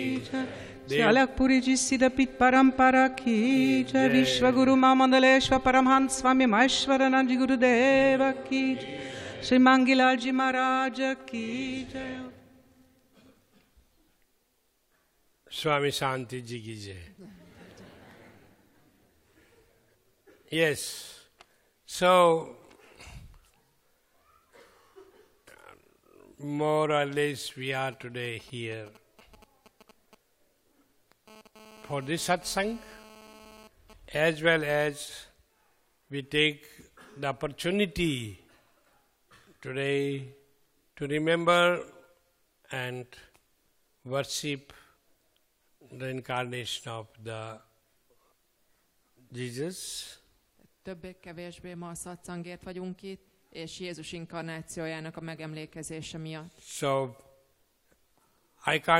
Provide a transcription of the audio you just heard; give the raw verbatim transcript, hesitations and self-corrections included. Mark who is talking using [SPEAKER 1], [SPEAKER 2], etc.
[SPEAKER 1] Shalak Puri Ji Siddha Pit Parampara Ki Jai Vishwa Guru Mamandaleshwa Paramhans Swami Maheshwaranand Guru Deva Ki Sri Mangilal Ji Maharaj Ki Jai.
[SPEAKER 2] Swami Shanti Ji Ki Jai. Yes. So, more or less we are today here for this satsang, as well as we take the opportunity today to remember and worship the incarnation of the Jesus.
[SPEAKER 3] Többé-kevésbé ma a szatszangért vagyunk itt, és Jézus inkarnációjának a megemlékezése miatt.
[SPEAKER 2] So, I can't